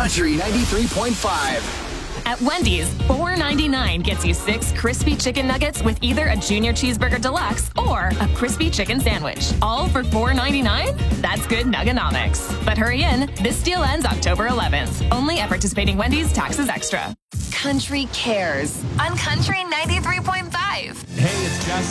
Country 93.5. At Wendy's, $4.99 gets you 6 crispy chicken nuggets with either a Junior Cheeseburger Deluxe or a crispy chicken sandwich. All for $4.99? That's good nugganomics. But hurry in, this deal ends October 11th. Only at participating Wendy's, taxes extra. Country Cares on Country 93.5. Hey, it's Jess.